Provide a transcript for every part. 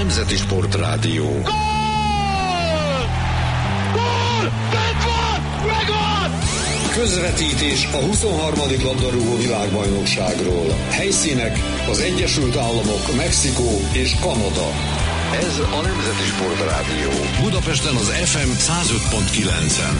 Nemzeti Sportrádió. Gól! Gól! Megvan! Közvetítés a 23. labdarúgó világbajnokságról. Helyszínek az Egyesült Államok, Mexikó és Kanada. Ez a Nemzeti Sportrádió. Budapesten az FM 105.9-en.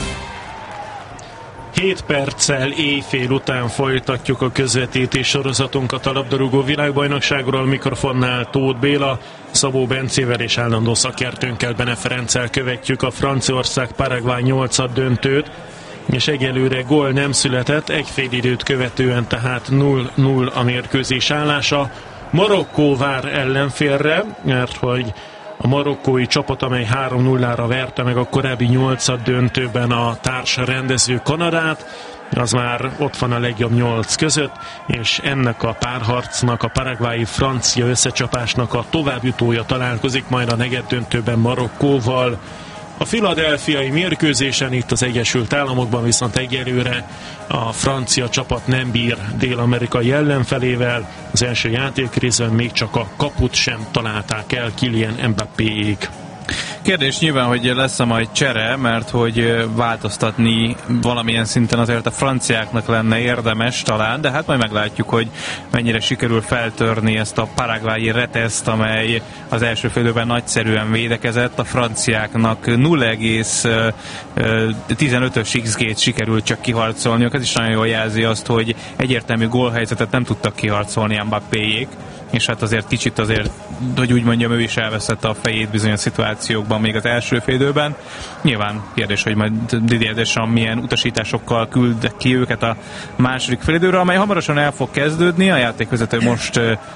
7 perccel éjfél után folytatjuk a közvetítés sorozatunkat a labdarúgó világbajnokságról. Mikrofonnál Tóth Béla, Szabó Bencével és állandó szakértőnkkel, Bene Ferenccel követjük a Franciaország-Paraguay 8. döntőt, és egyelőre gól nem született, egy fél időt követően tehát 0-0 a mérkőzés állása. Marokkó vár ellenfélre, mert hogy a marokkói csapat, amely 3-0-ra verte meg a korábbi 8. döntőben a társ rendező Kanadát, az már ott van a legjobb 8 között, és ennek a párharcnak, a paraguayi francia összecsapásnak a továbbjutója találkozik majd a negyeddöntőben Marokkóval. A philadelphiai mérkőzésen itt az Egyesült Államokban viszont egyelőre a francia csapat nem bír dél-amerikai ellenfelével. Az első játékrészben még csak a kaput sem találták el Kylian Mbappéék. Kérdés nyilván, hogy lesz-e majd csere, mert hogy változtatni valamilyen szinten azért a franciáknak lenne érdemes talán, de hát majd meglátjuk, hogy mennyire sikerül feltörni ezt a paraguayi reteszt, amely az első félidőben nagyszerűen védekezett. A franciáknak 0,15-ös XG-t sikerült csak kiharcolniuk. Ez is nagyon jól jelzi azt, hogy egyértelmű gólhelyzetet nem tudtak kiharcolni Mbappéék, és hát azért kicsit hogy úgy mondjam, ő is elveszette a fejét bizonyos szituációkban még az első félidőben. Nyilván kérdés, hogy majd Didier Deschamps milyen utasításokkal küld ki őket a második félidőre, amely hamarosan el fog kezdődni. A játékvezető most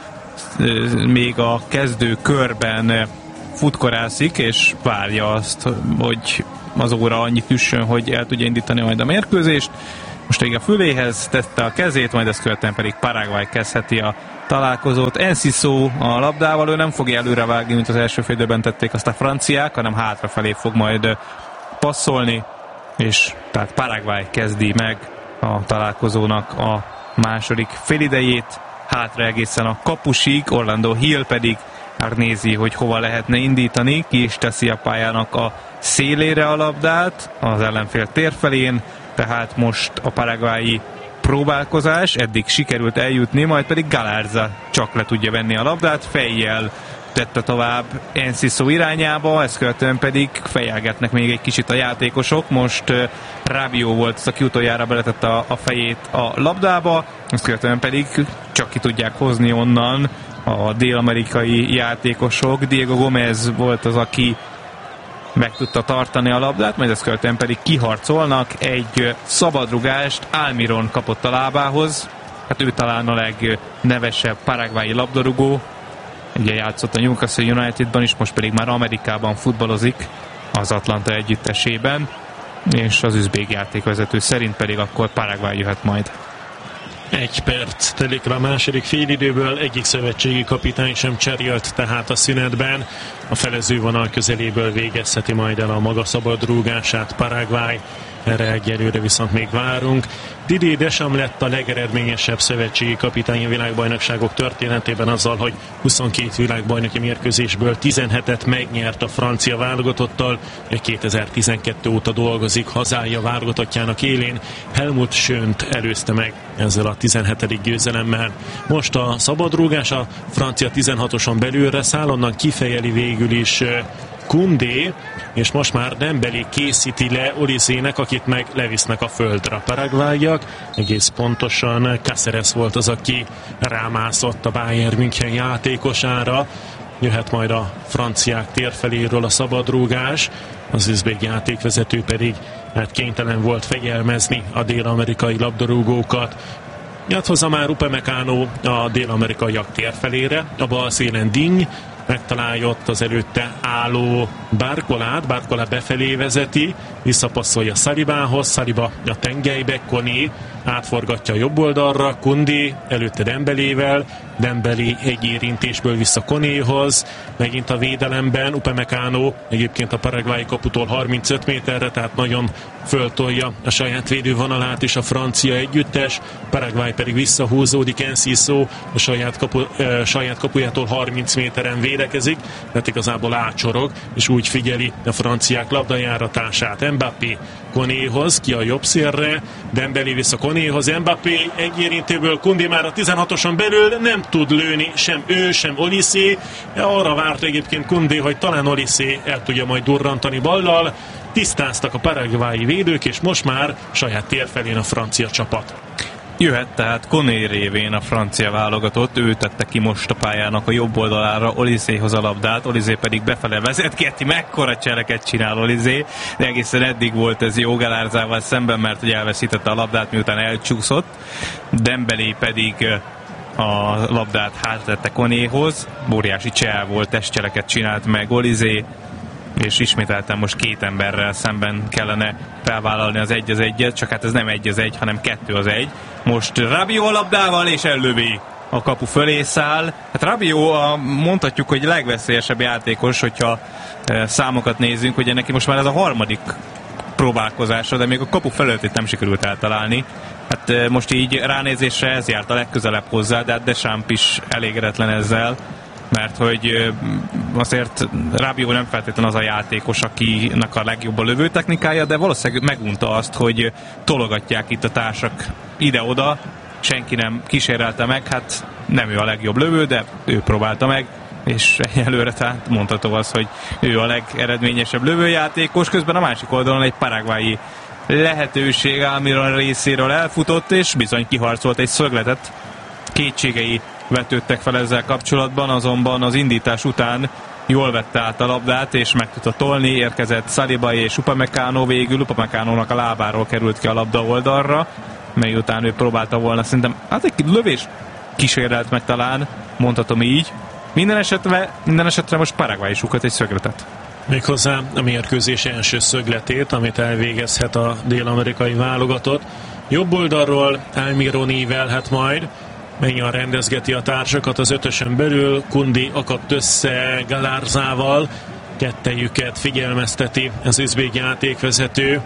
még a kezdő körben futkorászik, és várja azt, hogy az óra annyit üssön, hogy el tudja indítani majd a mérkőzést. Most még a füléhez tette a kezét, majd ezt követően pedig Paraguay kezdheti a találkozót. Enciso a labdával, ő nem fogja előrevágni, mint az első félidőben tették azt a franciák, hanem hátrafelé fog majd passzolni, és tehát Paraguay kezdi meg a találkozónak a második félidejét, hátra egészen a kapusig, Orlando Hill pedig már nézi, hogy hova lehetne indítani, ki is teszi a pályának a szélére a labdát, az ellenfél térfelén, tehát most a paraguayi próbálkozás, eddig sikerült eljutni, majd pedig Galarza csak le tudja venni a labdát, fejjel tette tovább Enciso irányába, ezt követően pedig fejelgetnek még egy kicsit a játékosok. Most Rabiot volt az, aki utoljára beletette a fejét a labdába, ezt követően pedig csak ki tudják hozni onnan a dél-amerikai játékosok. Diego Gomez volt az, aki meg tudta tartani a labdát, majd ezt követően pedig kiharcolnak egy szabadrugást, Almiron kapott a lábához, hát ő talán a legnevesebb paraguayi labdarúgó, ugye játszott a Newcastle Unitedban is, most pedig már Amerikában futballozik az Atlanta együttesében, és az üzbég játékvezető szerint pedig akkor Paraguay jöhet majd. 1 perc telik le a második félidőből, egyik szövetségi kapitány sem cserélt tehát a szünetben. A felezővonal közeléből végezheti majd el a maga szabadrúgását Paraguay. Erre egyelőre viszont még várunk. Didier Deschamps lett a legeredményesebb szövetségi kapitány a világbajnokságok történetében azzal, hogy 22 világbajnoki mérkőzésből 17-et megnyert a francia válogatottal. 2012 óta dolgozik hazája válogatottjának élén. Helmut Schönt előzte meg ezzel a 17. győzelemmel. Most a szabadrúgás, a francia 16-oson belülre száll, onnan kifejeli végül is Koundé, és most már Dembélé készíti le Olizének, akit meg levisznek a földre. A paraguayiak, egész pontosan Cáceres volt az, aki rámászott a Bayern München játékosára. Jöhet majd a franciák térfeléről a szabadrúgás, az üzbég játékvezető pedig kénytelen volt fegyelmezni a dél-amerikai labdarúgókat. Jött hozzá már Upamecano a dél-amerikaiak térfelére, a bal szélen Digne megtalálja ott az előtte álló Barcolát befelé vezeti, visszapasszolja Salibához, Saliba a tengelybe, Koné átforgatja a jobb oldalra, Koundé előtte Dembelével, Dembélé egy érintésből vissza Konéhoz, megint a védelemben Upamecano egyébként a paraguayi kaputól 35 méterre, tehát nagyon föltolja a saját védővonalát is a francia együttes, Paraguay pedig visszahúzódik, Enciso a saját kapujától 30 méteren védekezik, tehát igazából átsorog, és úgy figyeli a franciák labdajáratását. Mbappé Konéhoz, ki a jobb szélre, Dembélé vissza Konéhoz, Mbappé egy érintőből, Koundé már a 16-oson belül nem tud lőni, sem ő, sem Olysée. Arra várt egyébként Koundé, hogy talán Olysée el tudja majd durrantani ballal. Tisztáztak a paraguayi védők, és most már saját tér felén a francia csapat. Jöhet tehát Koné révén a francia válogatott, ő tette ki most a pályának a jobb oldalára Olyséhoz a labdát, Olysé pedig befele vezetgeti, mekkora cseleket csinál Olysé, de egészen eddig volt ez jó Galárzával szemben, mert ugye elveszítette a labdát, miután elcsúszott, Dembélé pedig a labdát háttette Konéhoz, óriási csel volt, testcseleket csinált meg Olysé, és ismételten most két emberrel szemben kellene felvállalni az 1-1-et, csak hát ez nem 1-1, hanem 2-1. Most Rabiot a labdával, és ellövi a kapu fölé száll. Hát Rabiot mondhatjuk, hogy legveszélyesebb játékos, hogyha számokat nézzünk, ugye neki most már ez a harmadik próbálkozása, de még a kapu felőtt itt nem sikerült eltalálni. Hát most így ránézésre ez járt a legközelebb hozzá, de Deschamps is elégedetlen ezzel, mert hogy azért Rabiot nem feltétlenül az a játékos, akinek a legjobb a lövőtechnikája, de valószínűleg megunta azt, hogy tologatják itt a társak ide-oda, senki nem kísérelte meg, hát nem ő a legjobb lövő, de ő próbálta meg, és egyelőre tehát mondható az, hogy ő a legeredményesebb lövőjátékos, közben a másik oldalon egy paraguayi lehetőség Almiron részéről elfutott, és bizony kiharcolt egy szögletet. Kétségei vetődtek fel ezzel kapcsolatban, azonban az indítás után jól vette át a labdát, és meg tudta tolni, érkezett Saliba és Upamecano, végül Upamecanónak a lábáról került ki a labda oldalra, mely után ő próbálta volna, szerintem hát egy lövés kísérelt meg talán, mondhatom így. Minden esetre most Paraguay is ugat egy szögletet. Méghozzá a mérkőzés első szögletét, amit elvégezhet a dél-amerikai válogatott. Jobb oldalról Almiron ívelhet majd, Mennyien rendezgeti a társakat az ötösön belül, Koundé akadt össze Galárzával, kettejüket figyelmezteti az üzbég játékvezető.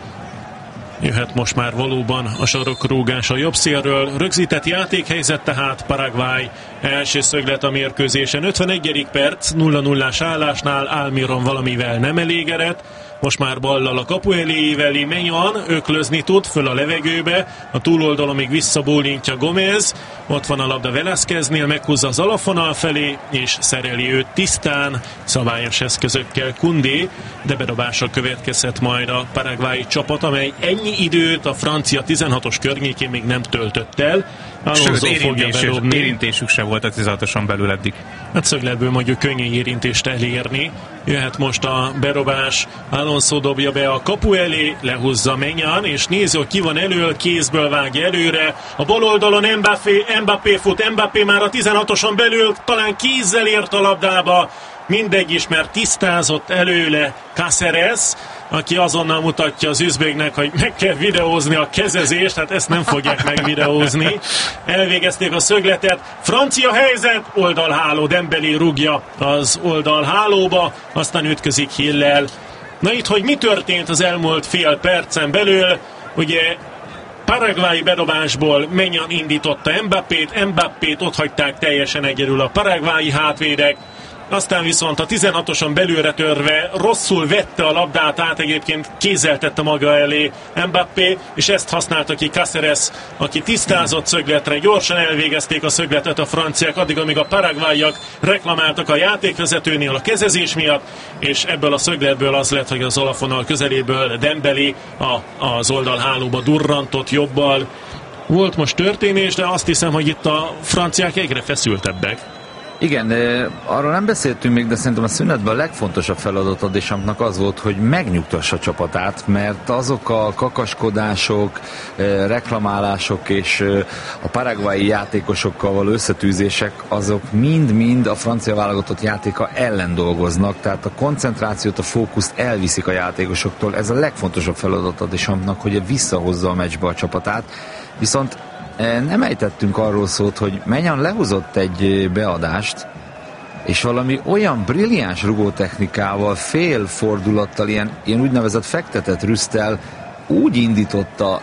Jöhet most már valóban a sarokrúgás a jobb szélről. Rögzített játékhelyzet tehát, Paraguay első szöglet a mérkőzésen. 51. perc, 0-0-ás állásnál Almiron valamivel nem elégedett. Most már ballal a kapu elé íveli Menyan, öklözni tud föl a levegőbe, a túloldalon még visszabólintja Gomez, ott van a labda Velázqueznél, meghúzza az alapvonal felé, és szereli őt tisztán, szabályos eszközökkel Koundé, de bedobásra következhet majd a paraguayi csapat, amely ennyi időt a francia 16-os környékén még nem töltött el. Sőt, érintésük se volt a 16-oson belül eddig. Hát szögletből mondjuk könnyű érintést elérni. Jöhet most a berobás, Alonso dobja be a kapu elé, lehúzza Menyan, és nézi, hogy ki van elől, kézből vágja előre. A bal oldalon Mbappé fut, Mbappé már a 16-oson belül, talán kézzel ért a labdába, mindegy is, mert tisztázott előle Cáceres, aki azonnal mutatja az üzbégnek, hogy meg kell videózni a kezezést, hát ezt nem fogják megvideózni. Elvégezték a szögletet, francia helyzet, oldalháló, Dembélé rúgja az oldalhálóba, aztán ütközik Hillel. Na itt, hogy mi történt az elmúlt fél percen belül, ugye paraguayi bedobásból Menyan indította Mbappét ott hagyták teljesen egyedül a paraguayi hátvédek, aztán viszont a 16-oson belülre törve rosszul vette a labdát át, egyébként kézzel tette maga elé Mbappé, és ezt használta ki Cáceres, aki tisztázott szögletre, gyorsan elvégezték a szögletet a franciák, addig, amíg a paraguayiak reklamáltak a játékvezetőnél a kezezés miatt, és ebből a szögletből az lett, hogy az alapvonal közeléből Dembélé az oldalhálóba durrantott jobbal. Volt most történés, de azt hiszem, hogy itt a franciák egyre feszültebbek. Igen, arról nem beszéltünk még, de szerintem a szünetben a legfontosabb feladat a Deschampsnak az volt, hogy megnyugtassa a csapatát, mert azok a kakaskodások, reklamálások és a paraguayi játékosokkal való összetűzések, azok mind-mind a francia válogatott játéka ellen dolgoznak, tehát a koncentrációt, a fókuszt elviszik a játékosoktól. Ez a legfontosabb feladat a Deschampsnak, hogy visszahozza a meccsbe a csapatát. Viszont nem ejtettünk arról szót, hogy Maignan lehozott egy beadást, és valami olyan brilliáns rugótechnikával, fél fordulattal, ilyen úgynevezett fektetett rüszttel úgy indította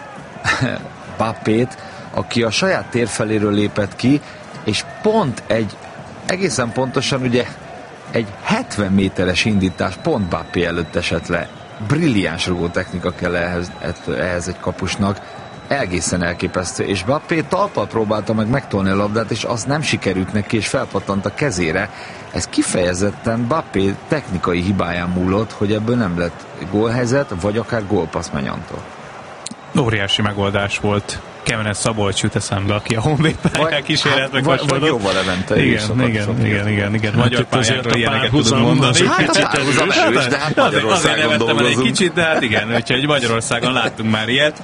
Mbappét, aki a saját térfeléről lépett ki, és pont egészen pontosan ugye egy 70 méteres indítás pont Mbappé előtt esett le. Brilliáns rugótechnika kell ehhez egy kapusnak. Egészen elképesztő, és Mbappé talpal próbálta meg megtolni a labdát, és az nem sikerült neki, és felpattant a kezére. Ez kifejezetten Mbappé technikai hibáján múlott, hogy ebből nem lett gólhelyzet, vagy akár gólpassz Maignantól. Óriási megoldás volt. Kemenes Szabolcs jut eszembe, aki a Honvéd kísérletbe vagy jóval Levente. Igen. Magyar pályákról ilyeneket tudunk mondani. Hát a párhuzam erős, de hát Magyarországon dolgozunk. Egy kicsit, de hát igen, úgyhogy Magyarországon láttunk már ilyet.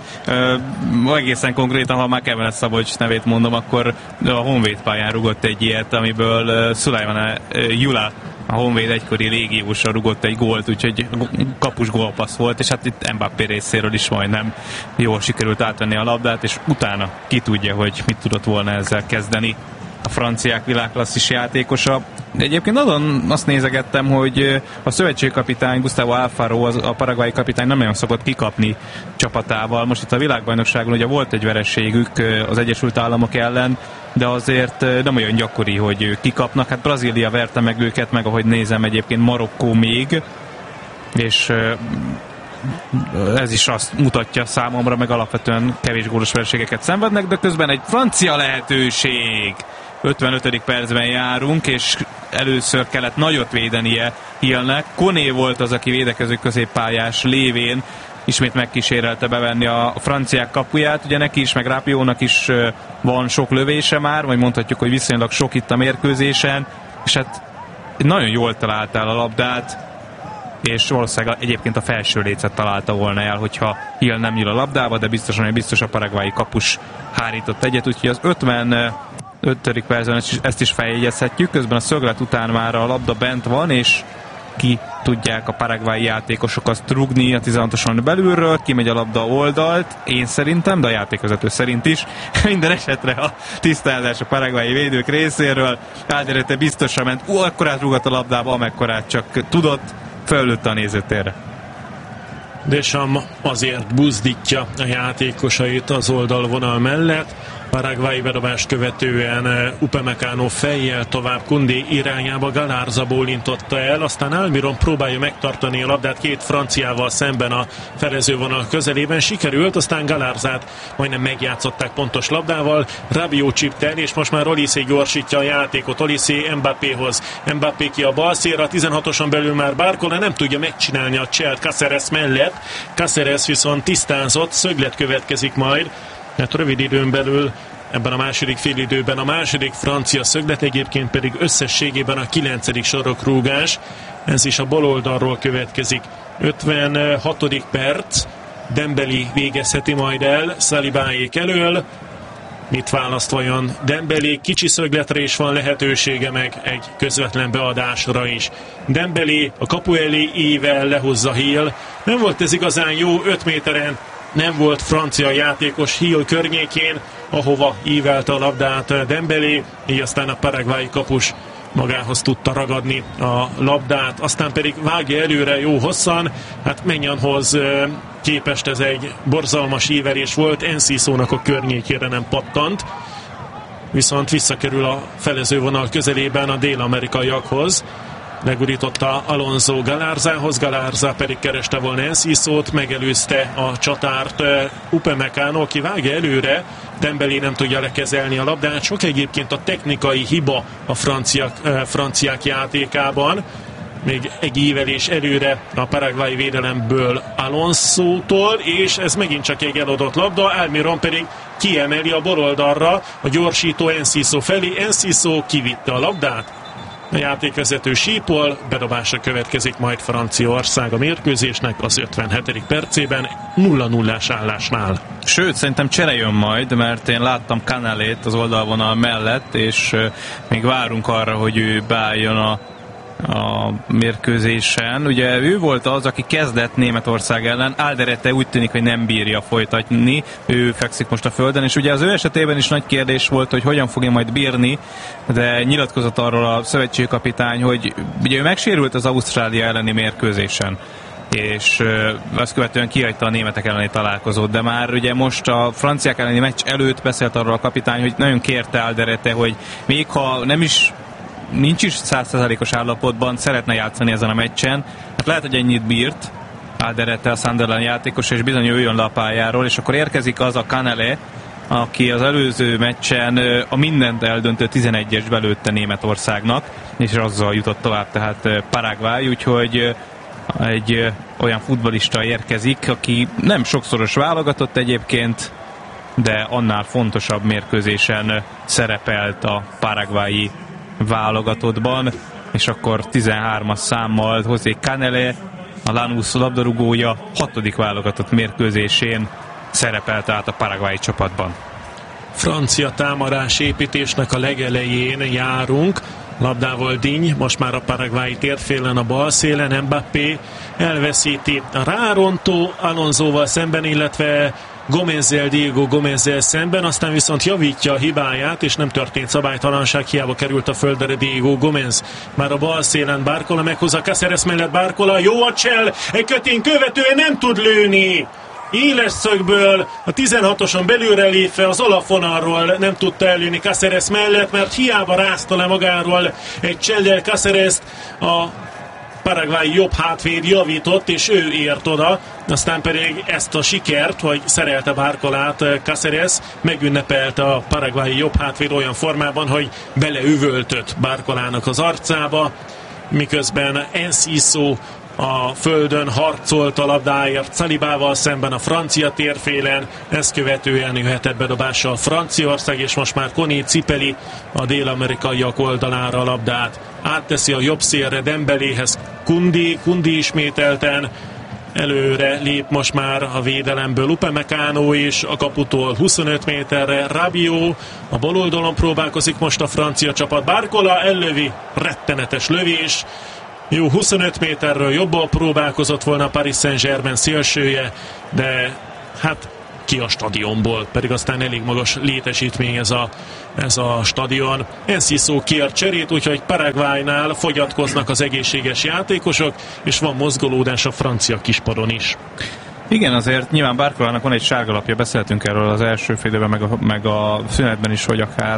Egészen konkrétan, ha már Kemenes Szabolcs nevét mondom, akkor a Honvéd pályán rugott egy ilyet, amiből Szulajman Jula, a Honvéd egykori légiósra rugott egy gólt, úgyhogy kapus gólpassz volt, és hát itt Mbappé részéről is majdnem jól sikerült átvenni a labdát, és utána ki tudja, hogy mit tudott volna ezzel kezdeni a franciák világklasszis játékosa. Egyébként nagyon azt nézegettem, hogy a szövetségkapitány Gustavo Alfaro, a paraguayi kapitány nem nagyon szokott kikapni csapatával. Most itt a világbajnokságon ugye volt egy vereségük az Egyesült Államok ellen, de azért nem olyan gyakori, hogy kikapnak. Hát Brazília verte meg őket, meg ahogy nézem egyébként Marokkó még, és ez is azt mutatja számomra, meg alapvetően kevés gólos vereségeket szenvednek, de közben egy francia lehetőség. 55. percben járunk, és először kellett nagyot védenie Hillnek. Koné volt az, aki védekező középpályás lévén ismét megkísérelte bevenni a franciák kapuját. Ugye neki is, meg Rapiónak is van sok lövése már, vagy mondhatjuk, hogy viszonylag sok itt a mérkőzésen, és hát nagyon jól találtál a labdát, és valószínűleg egyébként a felső lécet találta volna el, hogyha Hill nem nyíl a labdába, de biztos a paraguayi kapus hárított egyet, úgyhogy az 55. percben ezt is feljegyezhetjük, közben a szöglet után már a labda bent van, és ki tudják a paraguayi játékosok azt rugni a 16-oson belülről, kimegy a labda oldalt, én szerintem, de a játékvezető szerint is. Minden esetre a tisztázás a paraguayi védők részéről, Alderete biztosan ment, akkorát rúgott a labdába, amekkorát csak tudott, fölülött a nézőtérre. Deschamps azért buzdítja a játékosait az oldalvonal mellett. Paraguayi bedobást követően Upamecano fejjel tovább Koundé irányába, Galarza bólintotta el, aztán Almiron próbálja megtartani a labdát két franciával szemben a felezővonal közelében. Sikerült, aztán Galarzát majdnem megjátszották pontos labdával, Rabiot csípte el, és most már Olise gyorsítja a játékot, Olise Mbappéhoz. Mbappé ki a bal szélre, a 16-oson belül már Barcola nem tudja megcsinálni a cselt Cáceres mellett. Cáceres viszont tisztázott, szöglet következik majd. Hát rövid időn belül ebben a második félidőben a második francia szöglet, egyébként pedig összességében a 9. sorokrúgás. Ez is a bal oldalról következik. 56. perc, Dembélé végezheti majd el Salibáék elől. Mit választ vajon Dembélé? Kicsi szögletre is van lehetősége, meg egy közvetlen beadásra is. Dembélé a kapu elé ível lehozza Hill. Nem volt ez igazán jó, 5 méteren nem volt francia játékos Hill környékén, ahova ívelte a labdát Dembélé, így aztán a paraguayi kapus magához tudta ragadni a labdát, aztán pedig vágja előre jó hosszan, hát Maignanhoz képest ez egy borzalmas íverés volt, Enciso-nak a környékére nem pattant, viszont visszakerül a felezővonal közelében a dél-amerikaiakhoz, legurította Alonso Galarzához, Galarza pedig kereste volna Encisót, megelőzte a csatárt Upamecano, aki vágja előre, Dembélé nem tudja lekezelni a labdát, sok egyébként a technikai hiba a franciák játékában, még egy ívelés előre a paraguayi védelemből Alonsótól, és ez megint csak egy eladott labda, Almiron pedig kiemeli a bal oldalra a gyorsító Enciso felé, Enciso kivitte a labdát, A játékvezető sípol, bedobásra következik majd Franciaország a mérkőzésnek az 57. percében 0-0-ás állásnál. Sőt, szerintem csere jön majd, mert én láttam Canalét az oldalvonal mellett, és még várunk arra, hogy ő beálljon a mérkőzésen. Ugye ő volt az, aki kezdett Németország ellen, Alderete úgy tűnik, hogy nem bírja folytatni, ő fekszik most a földön, és ugye az ő esetében is nagy kérdés volt, hogy hogyan fogja majd bírni, de nyilatkozott arról a szövetségkapitány, hogy ugye ő megsérült az Ausztrália elleni mérkőzésen, és azt követően kihagyta a németek elleni találkozót, de már ugye most a franciák elleni meccs előtt beszélt arról a kapitány, hogy nagyon kérte Alderete, hogy még ha nem is nincs is 100%-os állapotban, szeretne játszani ezen a meccsen. Hát lehet, hogy ennyit bírt Alderete, a Sunderland játékos, és bizony ő jön le a pályáról, és akkor érkezik az a Canale, aki az előző meccsen a mindent eldöntő 11-es belőtte Németországnak, és azzal jutott tovább, tehát Paraguay, úgyhogy egy olyan futballista érkezik, aki nem sokszoros válogatott egyébként, de annál fontosabb mérkőzésen szerepelt a paraguayi válogatottban, és akkor 13-as számmal José Canale, a Lanús labdarúgója 6. válogatott mérkőzésén szerepelt át a paraguayi csapatban. Francia támadás építésnek a legelején járunk. Labdával Digne, most már a paraguayi térfélen a bal szélen, Mbappé elveszíti a rárontó Alonsoval szemben, illetve Gomezzel, Diego Gomezzel szemben, aztán viszont javítja a hibáját, és nem történt szabálytalanság, hiába került a földre Diego Gomez. Már a bal szélen Barcola meghozza Cáceres mellett Barcola, jó a csel, egy kötény követően nem tud lőni. Éles szögből a 16-oson belülre lépve az alapvonalról nem tudta előni Cáceres mellett, mert hiába rázta le magáról egy csellel Cácerest, a paraguayi jobb hátvéd javított, és ő ért oda, aztán pedig ezt a sikert, hogy szerelte Barcolát Cáceres, megünnepelte a paraguayi jobb hátvéd olyan formában, hogy beleüvöltött Barcolának az arcába, miközben Enciso a földön harcolt a labdáért Salibával szemben a francia térfélen, ezt követően jöhetett bedobással Franciaország, és most már Koné Cipeli a dél-amerikaiak oldalára a labdát átteszi a jobb szélre Dembeléhez. Kundi ismételten előre lép most már a védelemből Upamecano, és a kaputól 25 méterre Rabiot, a bal oldalon próbálkozik most a francia csapat. Barcola ellövi, rettenetes lövés. Jó, 25 méterről jobban próbálkozott volna a Paris Saint-Germain szélsője, de hát ki a stadionból, pedig aztán elég magas létesítmény ez a stadion. Enciso kér cserét, úgyhogy Paraguaynál fogyatkoznak az egészséges játékosok, és van mozgolódás a francia kispadon is. Igen, azért nyilván Barcolának van egy sárgalapja, beszéltünk erről az első fél időben, meg a szünetben is, hogy akár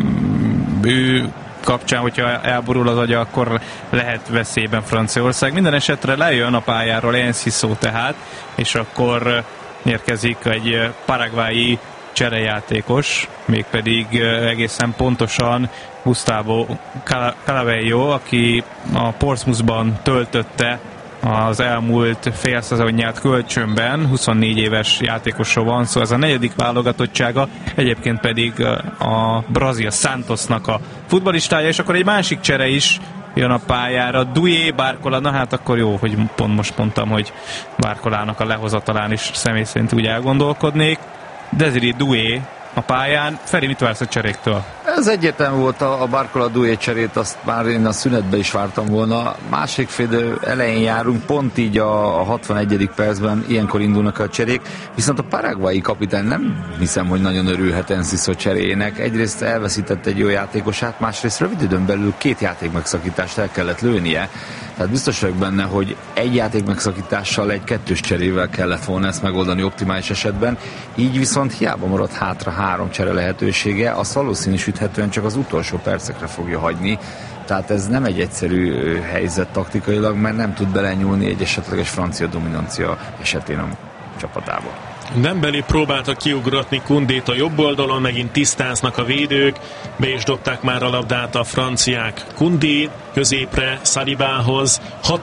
ő kapcsán, hogyha elborul az agya, akkor lehet veszélyben Franciaország. Minden esetre lejön a pályáról Enciso tehát, és akkor érkezik egy paraguayi cserejátékos, mégpedig egészen pontosan Gustavo Calavello, aki a Portsmouthban töltötte az elmúlt fél szezonját kölcsönben, 24 éves játékosról van szó, ez a 4. válogatottsága, egyébként pedig a brazil Santosnak a futballistája, és akkor egy másik csere is jön a pályára, Doué, Barcola, na hát akkor jó, hogy pont most mondtam, hogy Barcolának a lehozatalán is személy szerint úgy elgondolkodnék. Desiré Doué a pályán. Feri, mit vársz a cseréktől? Ez egyértelmű volt, a Barcola Doué cserét, azt már én a szünetbe is vártam volna. Másik fél elején járunk, pont így a 61. percben ilyenkor indulnak a cserék, viszont a paraguayi kapitány nem hiszem, hogy nagyon örülhet Enciso cseréjének. Egyrészt elveszített egy jó játékosát, másrészt rövid időn belül 2 játékmegszakítást el kellett lőnie. Tehát biztos vagyok benne, hogy egy játékmegszakítással, egy 2-s cserével kellett volna ezt megoldani optimális esetben. Így viszont hiába maradt hátra 3 csere lehetősége, azt valószínűsíthetően csak az utolsó percekre fogja hagyni. Tehát ez nem egy egyszerű helyzet taktikailag, mert nem tud belenyúlni egy esetleges francia dominancia esetén a csapatába. Dembélé próbálta kiugratni Koundét a jobb oldalon, megint tisztáznak a védők, be is dobták már a labdát a franciák. Koundé középre Salibához,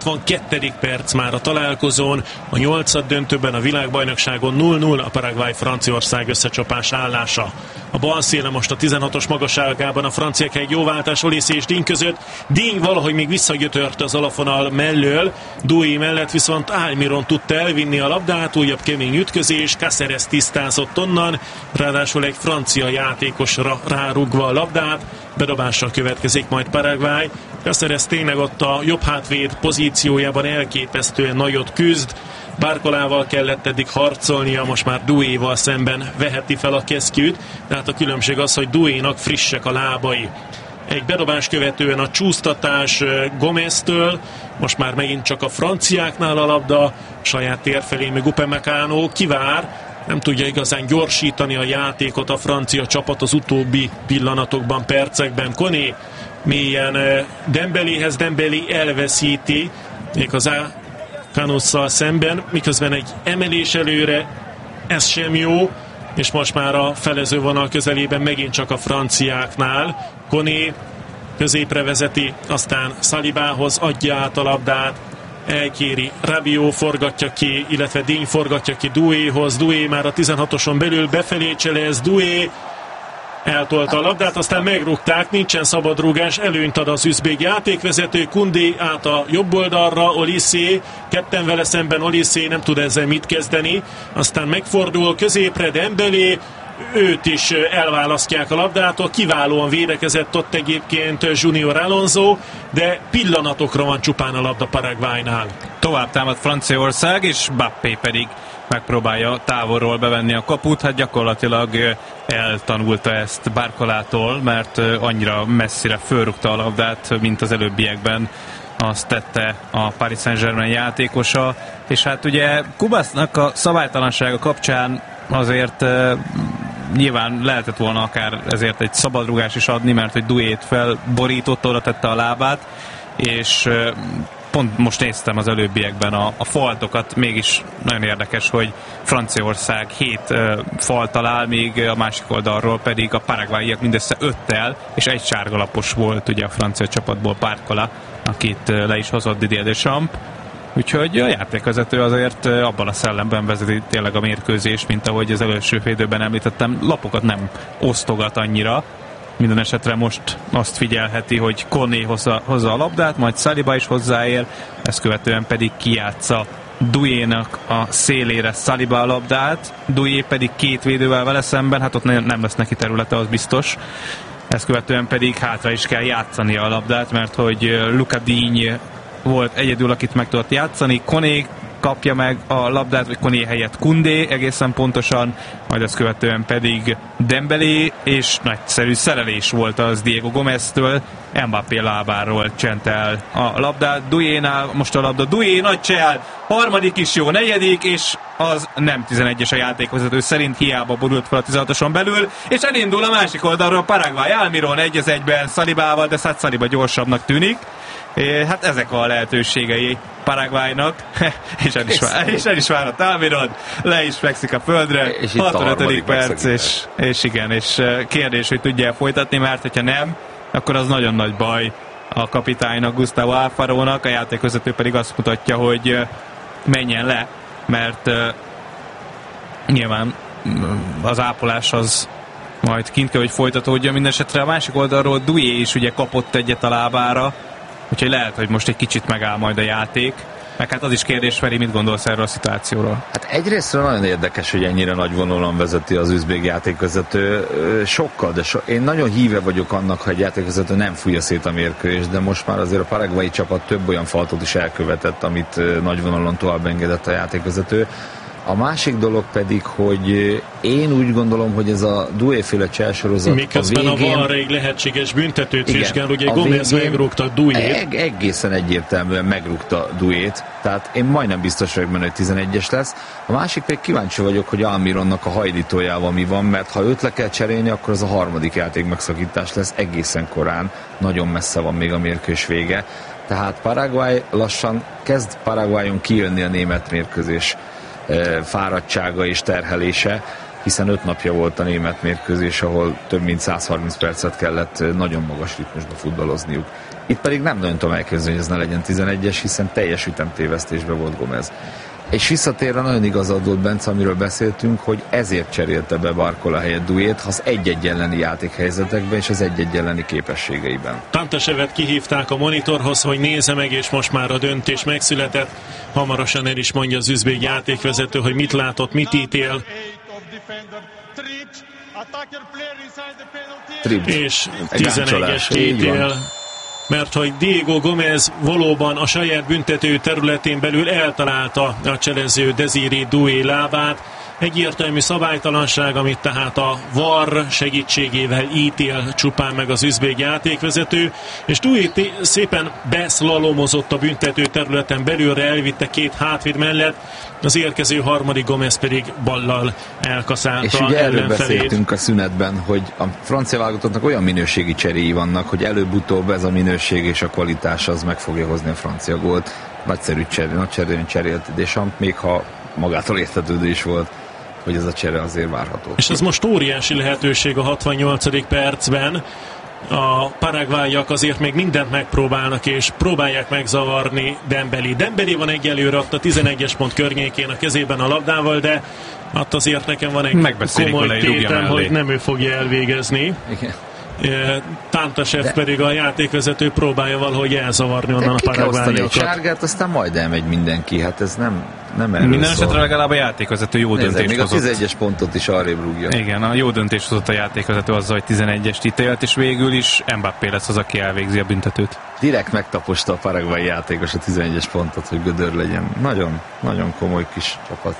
62. perc már a találkozón, a 8. döntőben a világbajnokságon 0-0 a Paraguay-Franciaország összecsapás állása. A bal széle most a 16-os magasságában a franciák egy jóváltás Olise és Digne között. Digne valahogy még visszagyötört az alafonal mellől, Doué mellett viszont Almiron tudta elvinni a labdát, újabb kemény ütközés, Cáceres tisztázott onnan, ráadásul egy francia játékosra rárugva a labdát, bedobással következik majd Paraguay. Cáceres tényleg ott a jobb hátvéd pozíciójában elképesztően nagyot küzd, Barcolával kellett eddig harcolnia, most már Douéval szemben veheti fel a kesztyűt, tehát a különbség az, hogy Douénak frissek a lábai. Egy bedobás követően a csúsztatás Gomeztől, most már megint csak a franciáknál a labda, saját tér felé még Upamecano kivár, nem tudja igazán gyorsítani a játékot a francia csapat az utóbbi pillanatokban, percekben. Koné mélyen Dembéléhez, Dembélé elveszíti, méghozzá Canusszal szemben, miközben egy emelés előre, ez sem jó, és most már a felező vonal közelében megint csak a franciáknál. Koné középre vezeti, aztán Salibához adja át a labdát, elkéri, Rabiot forgatja ki, illetve Digne forgatja ki Douéhoz, Doué már a 16-oson belül befelé cselez, Doué eltolta a labdát, aztán megrúgták, nincsen szabadrúgás, előnyt ad az üzbég játékvezető, Koundé át a jobb oldalra, Olise, ketten vele szemben, Olise nem tud ezzel mit kezdeni, aztán megfordul középre Dembélé, őt is elválasztják a labdától, kiválóan védekezett ott egyébként Junior Alonso, de pillanatokra van csupán a labda Paraguaynál. Tovább támad Franciaország, és Mbappé pedig megpróbálja távolról bevenni a kaput, hát gyakorlatilag eltanulta ezt Barcolától, mert annyira messzire fölrúgta a labdát, mint az előbbiekben azt tette a Paris Saint-Germain játékosa, és hát ugye Kubasznak a szabálytalansága kapcsán azért nyilván lehetett volna akár ezért egy szabadrugás is adni, mert hogy Douét felborította, oda tette a lábát, és pont most néztem az előbbiekben a faltokat, mégis nagyon érdekes, hogy Franciaország 7 fal talál, még a másik oldalról pedig a paraguayiak mindössze 5-tel, és egy sárgalapos volt ugye a francia csapatból Barcola, akit le is hozott Didier Deschamps. Úgyhogy a játékvezető azért abban a szellemben vezeti tényleg a mérkőzést, mint ahogy az első fél időben említettem, lapokat nem osztogat annyira. Minden esetre most azt figyelheti, hogy Koné hozza a labdát, majd Saliba is hozzáér, ezt követően pedig kijátsza Douénak a szélére Saliba a labdát, Doué pedig 2 védővel vele szemben, hát ott nem lesz neki területe, az biztos. Ezt követően pedig hátra is kell játszani a labdát, mert hogy Luca Digne volt egyedül, akit meg tudott játszani. Koné kapja meg a labdát, vagy Koné helyett Koundé egészen pontosan, majd ezt követően pedig Dembélé, és nagyszerű szerelés volt az Diego Gomeztől, Mbappé lábáról csent el a labdát. Douénál most a labda, Doué nagy csel, harmadik is jó, negyedik, és az nem 11-es a játékvezető szerint, hiába borult fel a 16-oson belül, és elindul a másik oldalról Paraguay, Almiron 1-1-ben Salibával, de hát Saliba gyorsabbnak tűnik. Hát ezek a lehetőségei Paraguaynak, és el is várat Almiron, le is fekszik a földre, 65. perc, és igen, és kérdés, hogy tudja folytatni, mert hogyha nem, akkor az nagyon nagy baj a kapitánynak, Gustavo Alfarónak, a játékvezető pedig azt mutatja, hogy menjen le, mert nyilván az ápolás az majd kint kell, hogy folytatódjon. Mindenesetre a másik oldalról Doué is ugye kapott egyet a lábára, úgyhogy lehet, hogy most egy kicsit megáll majd a játék. Meg hát az is kérdés, Feri, mit gondolsz erről a szituációról? Hát egyrésztről nagyon érdekes, hogy ennyire nagy vonalon vezeti az üzbég játékvezető. Sokkal, de én nagyon híve vagyok annak, hogy egy játékvezető nem fújja szét a mérkőzést, de most már azért a paraguayi csapat több olyan faltot is elkövetett, amit nagy vonalon tovább engedett a játékvezető. A másik dolog pedig, hogy én úgy gondolom, hogy ez a Doué-féle cselsorozat miközben a VAR lehetséges büntetőt vizsgál, ugye Gomez megrúgta Douét. Egészen egyértelműen megrúgta Douét, tehát én majdnem biztos vagyok benne, hogy 11-es lesz. A másik pedig kíváncsi vagyok, hogy Almironnak a hajlítójával mi van, mert ha őt le kell cserélni, akkor az a harmadik játék megszakítás lesz egészen korán, nagyon messze van még a mérkőzés vége. Tehát Paraguay lassan kezd Paraguayon kijönni a német mérkőzés fáradtsága és terhelése, hiszen 5 napja volt a német mérkőzés, ahol több mint 130 percet kellett nagyon magas ritmusba futballozniuk. Itt pedig nem nagyon tudom elképzelni, hogy ez ne legyen 11-es, hiszen teljes ütemtévesztésben volt Gomez. És visszatérve nagyon igazad volt, Bence, amiről beszéltünk, hogy ezért cserélte be Barcola helyett Douillet az 1-1 elleni játékhelyzetekben és az 1-1 elleni képességeiben. Tantasevet kihívták a monitorhoz, hogy nézze meg, és most már a döntés megszületett. Hamarosan el is mondja az üzbég játékvezető, hogy mit látott, mit ítél. És 11-es ítél, mert hogy Diego Gomez valóban a saját büntető területén belül eltalálta a cselező Désiré Doué lábát. Egyértelmű szabálytalanság, amit tehát a VAR segítségével ítél csupán meg az üzbég játékvezető, és Doué szépen beszlalomozott a büntető területen belülre, elvitte 2 hátvéd mellett, az érkező harmadik Gomez pedig ballal elkaszálta. És ugye erről beszéltünk a szünetben, hogy a francia válogatottnak olyan minőségi cseréi vannak, hogy előbb-utóbb ez a minőség és a kvalitás az meg fogja hozni a francia gólt. Nagyszerű cserén cserélt Deschamps, még ha magától értetődő is volt, hogy ez a csere azért várható. És ez most óriási lehetőség a 68. percben. A paraguayak azért még mindent megpróbálnak, és próbálják megzavarni Dembélét. Dembélé van egyelőre ott a 11-es pont környékén a kezében a labdával, de ott azért nekem van egy komoly tétem, hogy nem ő fogja elvégezni. Igen. Tantasev pedig a játékvezető próbálja valahogy elzavarni onnan a paraguayokat. Sárgát, aztán majd elmegy mindenki, hát ez nem erről minden esetre legalább a játékvezető jó döntést hozott. Még a 11-es pontot is arrébb rúgja. Igen, a jó döntést hozott a játékvezető azzal, hogy 11-est ítélt, és végül is Mbappé lesz az, aki elvégzi a büntetőt. Direkt megtaposta a paraguayi játékos a 11-es pontot, hogy gödör legyen. Nagyon, nagyon komoly kis csapat.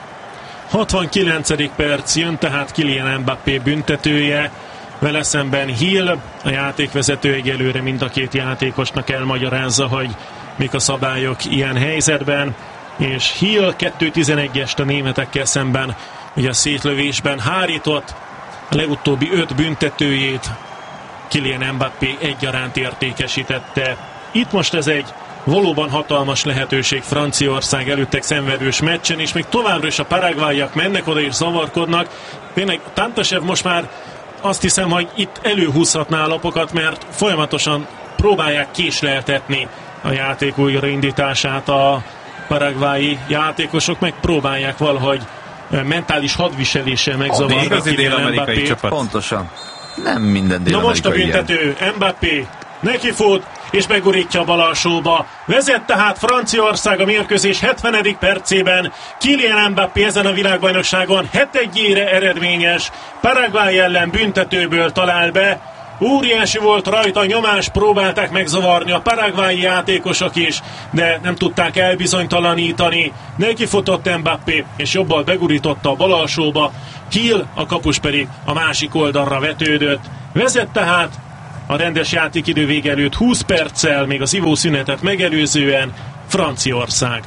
69. perc jön, tehát Kylian Mbappé büntetője. Vele szemben Hill, a játékvezető egyelőre mind a 2 játékosnak elmagyarázza, hogy mik a szabályok ilyen helyzetben, és Hill 2-11-est a németekkel szemben, ugye a szétlövésben hárított, a legutóbbi 5 büntetőjét Kylian Mbappé egyaránt értékesítette. Itt most ez egy valóban hatalmas lehetőség Franciaország előttek szenvedős meccsen, és még továbbra is a paraguayak mennek oda és zavarkodnak. Tényleg Tantasev most már azt hiszem, hogy itt előhúzhatná a lapokat, mert folyamatosan próbálják késleltetni a játék újraindítását a paraguayi játékosok, meg próbálják valahogy mentális hadviseléssel megzavarni az dél-amerikai csapat. Pontosan. Nem minden dél-amerikai. Na most a büntető, Mbappé neki fut, és megurítja a bal alsóba. Vezet tehát Franciaország a mérkőzés 70. percében. Kylian Mbappé ezen a világbajnokságon 7-1-ére eredményes. Paraguay ellen büntetőből talál be. Óriási volt rajta nyomás, próbálták megzavarni a paraguayi játékosok is, de nem tudták elbizonytalanítani. Neki futott Mbappé, és jobbal begurította a bal alsóba. Hill, a kapus pedig a másik oldalra vetődött. Vezet tehát a rendes játékidő vége előtt 20 perccel, még az ivószünetet megelőzően Franciaország.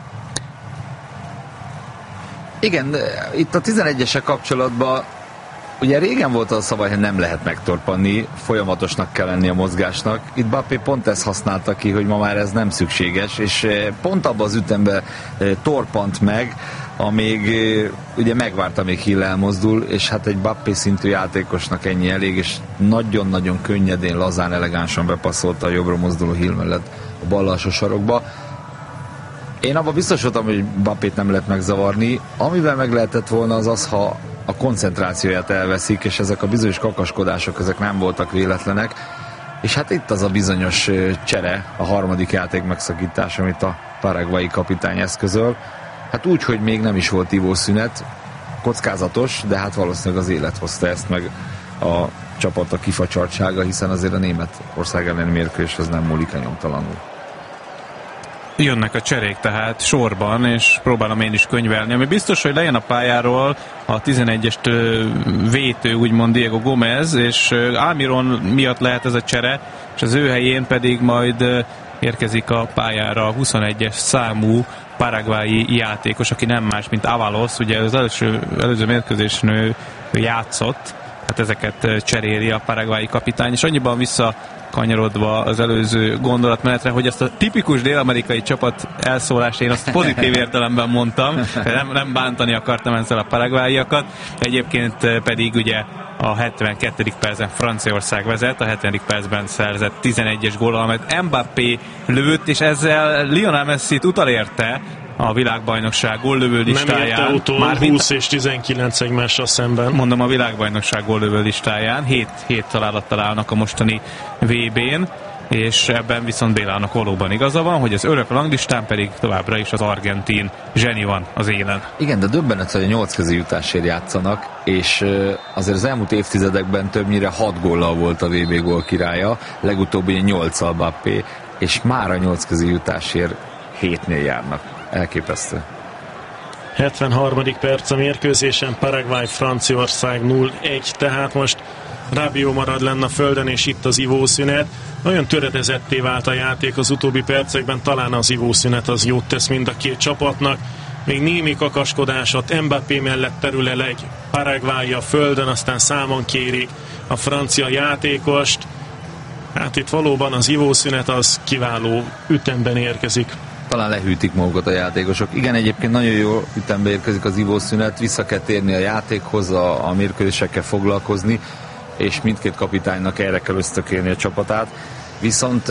Igen, itt a 11-esek kapcsolatban ugye régen volt az a szabály, hogy nem lehet megtorpanni, folyamatosnak kell lenni a mozgásnak. Itt Mbappé pont ezt használta ki, hogy ma már ez nem szükséges, és pont abban az ütemben torpant meg, amíg ugye megvárta, még Hill elmozdul, és hát egy Mbappé szintű játékosnak ennyi elég, és nagyon-nagyon könnyedén, lazán, elegánsan bepasszolta a jobbra mozduló Hill mellett a bal alsó sarokba. Én abban biztos voltam, hogy Mbappét nem lehet megzavarni. Amivel meg lehetett volna az, ha a koncentrációját elveszik, és ezek a bizonyos kakaskodások, ezek nem voltak véletlenek. És hát itt az a bizonyos csere, a harmadik játék megszakítás, amit a paraguayi kapitány eszközöl. Hát úgy, hogy még nem is volt ivószünet, kockázatos, de hát valószínűleg az élet hozta ezt meg a csapat a kifacsartsága, hiszen azért a Németország elleni mérkőzés az nem múlik nyomtalanul. Jönnek a cserék tehát sorban, és próbálom én is könyvelni, ami biztos, hogy lejön a pályáról a 11-est vétő, úgymond Diego Gomez, és Almiron miatt lehet ez a csere, és az ő helyén pedig majd érkezik a pályára a 21-es számú paraguayi játékos, aki nem más, mint Avalos, ugye az előző mérkőzésen ő játszott, hát ezeket cseréli a paraguayi kapitány, és annyiban kanyarodva az előző gondolatmenetre, hogy ezt a tipikus dél-amerikai csapat elszólást én azt pozitív értelemben mondtam, nem bántani akartam ezzel a paraguayiakat, egyébként pedig ugye a 72. percben Franciaország vezet, a 70. percben szerzett 11-es góllal, amelyet Mbappé lőtt, és ezzel Lionel Messit utalérte a világbajnokság góllövő listáján. Nem érte utol 20 és 19 egymással szemben. Mondom, a világbajnokság góllövő listáján 7 találattal állnak a mostani VB-n, és ebben viszont Bélának valóban igaza van, hogy az örök ranglistán pedig továbbra is az argentin zseni van az élen. Igen, de döbbenet, hogy a 8 közi jutásért játszanak, és azért az elmúlt évtizedekben többnyire 6 góllal volt a VB gól királya, legutóbb ugye 8-al Mbappé, és már a 8 közi jutásért 7-nél járnak. Elképesztő. 73. perc a mérkőzésen, Paraguay-Franciaország 0-1, tehát most Rabiot marad lenne a földön, és itt az ivószünet. Nagyon töredezetté vált a játék az utóbbi percekben, talán az ivószünet az jót tesz mind a két csapatnak. Még némi kakaskodásot, Mbappé mellett terül el egy Paraguay a földön, aztán számon kérik a francia játékost. Hát itt valóban az ivószünet az kiváló ütemben érkezik. Talán lehűtik magukat a játékosok. Igen, egyébként nagyon jó ütembe érkezik az ivószünet, vissza kell térni a játékhoz, a mérkőzésekkel foglalkozni, és mindkét kapitánynak erre kell ösztökélni a csapatát. Viszont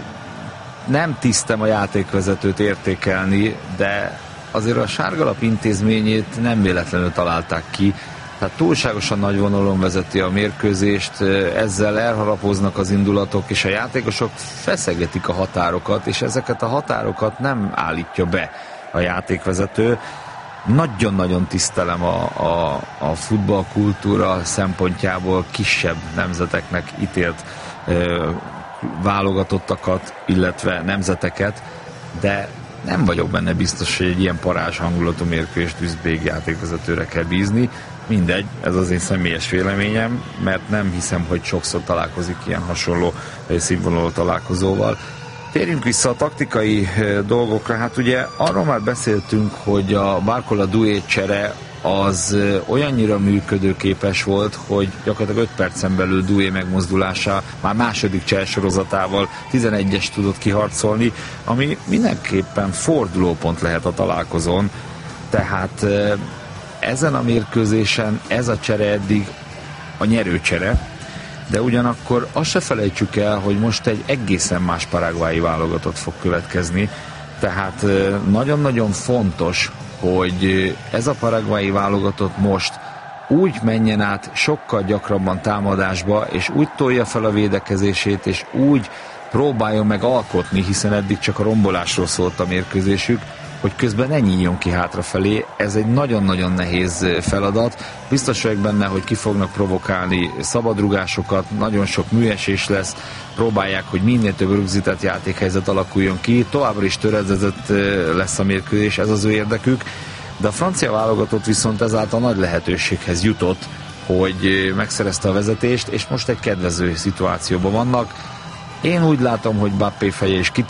nem tisztem a játékvezetőt értékelni, de azért a sárgalap intézményét nem véletlenül találták ki. Tehát túlságosan nagy vonalon vezeti a mérkőzést, ezzel elharapoznak az indulatok, és a játékosok feszegetik a határokat, és ezeket a határokat nem állítja be a játékvezető. Nagyon-nagyon tisztelem a futballkultúra szempontjából kisebb nemzeteknek ítélt válogatottakat, illetve nemzeteket, de nem vagyok benne biztos, hogy egy ilyen parázs hangulatú mérkőzést üzbég játékvezetőre kell bízni. Mindegy, ez az én személyes véleményem, mert nem hiszem, hogy sokszor találkozik ilyen hasonló színvonalú találkozóval. Térjünk vissza a taktikai dolgokra. Hát ugye arról már beszéltünk, hogy a Barcola Doué csere az olyannyira működőképes volt, hogy gyakorlatilag 5 percen belül Doué megmozdulása már második cselsorozatával 11-es tudott kiharcolni, ami mindenképpen fordulópont lehet a találkozón. Tehát ezen a mérkőzésen ez a csere eddig a nyerőcsere, de ugyanakkor azt se felejtsük el, hogy most egy egészen más paraguayi válogatott fog következni, tehát nagyon-nagyon fontos, hogy ez a paraguayi válogatott most úgy menjen át sokkal gyakrabban támadásba, és úgy tolja fel a védekezését, és úgy próbáljon meg alkotni, hiszen eddig csak a rombolásról szólt a mérkőzésük, hogy közben ne nyíljon ki hátrafelé. Ez egy nagyon-nagyon nehéz feladat. Biztos vagyok benne, hogy ki fognak provokálni szabadrugásokat, nagyon sok műesés lesz, próbálják, hogy minél több rögzített játékhelyzet alakuljon ki. Továbbra is töredezett lesz a mérkőzés, ez az ő érdekük, de a francia válogatott viszont ezáltal nagy lehetőséghez jutott, hogy megszerezte a vezetést, és most egy kedvező szituációban vannak. Én úgy látom, hogy Mbappé feje is